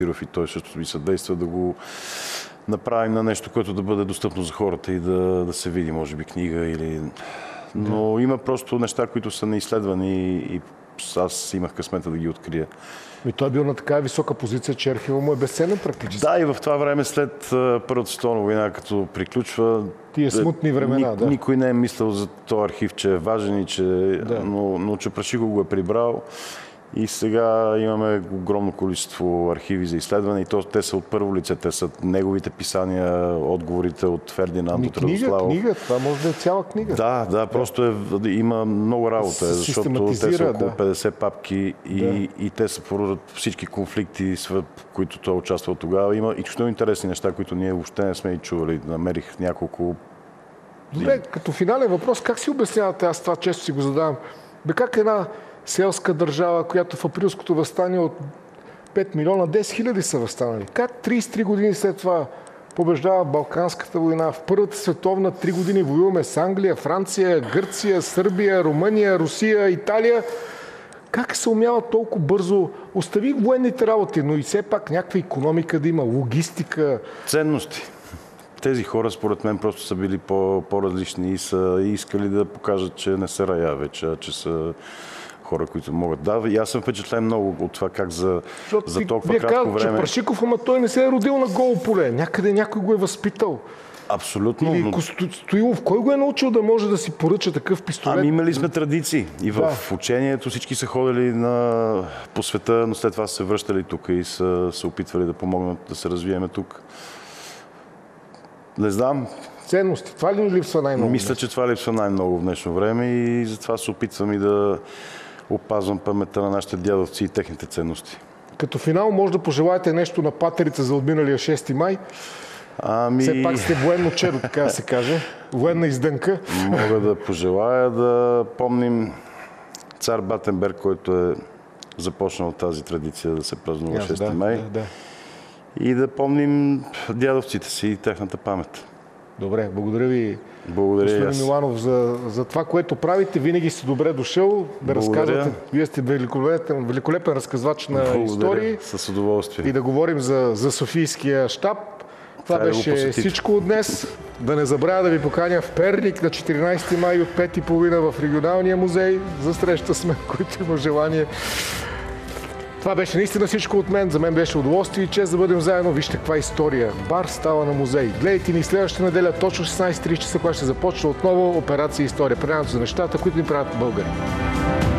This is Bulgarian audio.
и той също ми съдейства да го направим на нещо, което да бъде достъпно за хората и да се види, може би книга или... Но има просто неща, които са неизследвани и аз имах късмета да ги открия. И той е бил на такава висока позиция, че архива му е безценен практически. Да, и в това време след Първата световна война, като приключва... Тия смутни времена, да. Никой не е мислил за този архив, че е важен и че... Но Чепрашиков го е прибрал. И сега имаме огромно количество архиви за изследване и те са от първо лице. Те са неговите писания, отговорите от Фердинанд, от Радославов. Книга, това може да е цяла книга. Да, просто има много работа, защото те са около 50 папки и те са по всички конфликти, в които той участвал тогава. Има изключително интересни неща, които ние въобще не сме и чували. Намерих няколко... Добре, като финален въпрос, как си обяснявате, аз това често си го задавам, как една селска държава, която в априлското въстание от 5 милиона, 10 хиляди са въстанали. Как 33 години след това побеждава Балканската война? В Първата световна 3 години воюваме с Англия, Франция, Гърция, Сърбия, Румъния, Русия, Италия. Как се умява толкова бързо? Остави военните работи, но и все пак някаква икономика да има, логистика. Ценности. Тези хора, според мен, просто са били по-различни и са искали да покажат, че не са рая вече, а че са хора, които могат. Да, и аз съм впечатлен много от това как за толкова кратко време... Чепрашиков, ама той не се е родил на голо поле. Някъде някой го е възпитал. Абсолютно. Или Стоилов, кой го е научил да може да си поръча такъв пистолет? Ами имали сме традиции. И в учението всички са ходили по света, но след това са се връщали тук и са се опитвали да помогнат да се развиеме тук. Не знам. Ценности. Това ли ни липсва най-много? Мисля, че това липсва най-много в днешно време и затова се опитвам и да опазвам паметта на нашите дядовци и техните ценности. Като финал може да пожелаете нещо на патерица за отминалия 6 май? Все пак сте военно чедо, така да се каже. Военна издънка. Мога да пожелая да помним цар Батенберг, който е започнал тази традиция да се празнува 6 май. И да помним дядовците си и тяхната памет. Добре, благодаря ви, господин Миланов, за това, което правите. Винаги сте добре дошъл да разказвате. Вие сте великолепен разказвач на истории. С удоволствие. И да говорим за Софийския щаб. Това беше всичко от днес. Да не забравя да ви поканя в Перник на 14 май от 5:30 в регионалния музей за среща с мен, който има желание. Това беше наистина всичко от мен. За мен беше удоволствие и чест да бъдем заедно. Вижте каква история. Бар става на музей. Гледайте ни следващата неделя, точно 16:30 часа, когато ще започне отново операция История. Предаването за нещата, които ни правят българи.